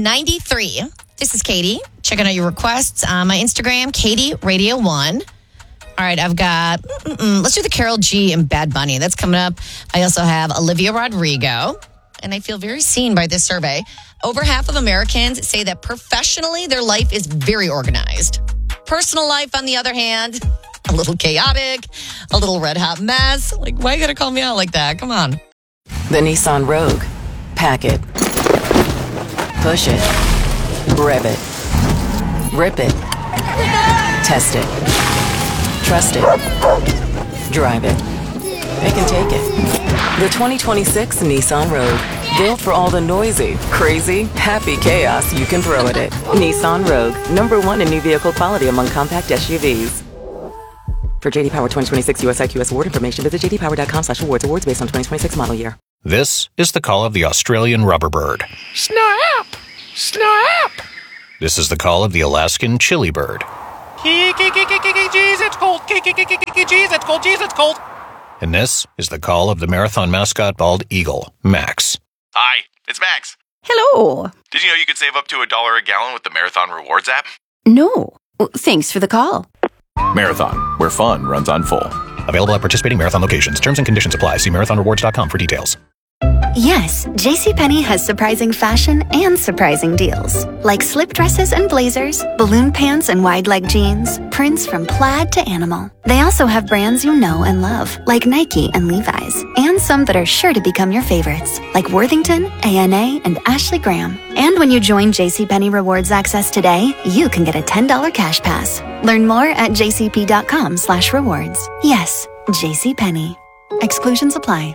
93. This is Katie. Checking out your requests on my Instagram, Katie Radio 1. All right, I've got, let's do the Karol G and Bad Bunny. That's coming up. I also have Olivia Rodrigo. And I feel very seen by this survey. Over half of Americans say that professionally, their life is very organized. Personal life, on the other hand, a little chaotic, a little red hot mess. Like, why you gotta call me out like that? Come on. The Nissan Rogue. Pack it. Push it. Rev it. Rip it. Test it. Trust it. Drive it. It can take it. The 2026 Nissan Rogue. Built for all the noisy, crazy, happy chaos you can throw at it. Nissan Rogue. #1 in new vehicle quality among compact SUVs. For JD Power 2026 US IQS award information, visit jdpower.com/awards. Awards based on 2026 model year. This is the call of the Australian rubberbird. Snap! Snap! This is the call of the Alaskan chili bird. Jeez, it's cold. Jeez, it's cold. Jeez, it's cold. And this is the call of the marathon mascot bald eagle, Max. Hi, it's Max. Hello. Did you know you could save up to $1 a gallon with the Marathon Rewards app? No. Thanks for the call. Marathon, where fun runs on full. Available at participating Marathon locations. Terms and conditions apply. See marathonrewards.com for details. Yes, JCPenney has surprising fashion and surprising deals. Like slip dresses and blazers, balloon pants and wide leg jeans, prints from plaid to animal. They also have brands you know and love, like Nike and Levi's. And some that are sure to become your favorites, like Worthington, ANA, and Ashley Graham. And when you join JCPenney Rewards Access today, you can get a $10 cash pass. Learn more at jcp.com/rewards. Yes, JCPenney. Exclusions apply.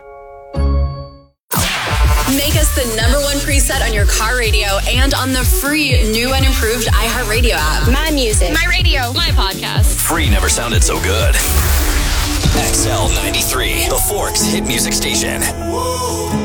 Make us the #1 preset on your car radio and on the free new and improved iHeartRadio app. My music. My radio. My podcast. Free never sounded so good. XL93, the Forks hit music station.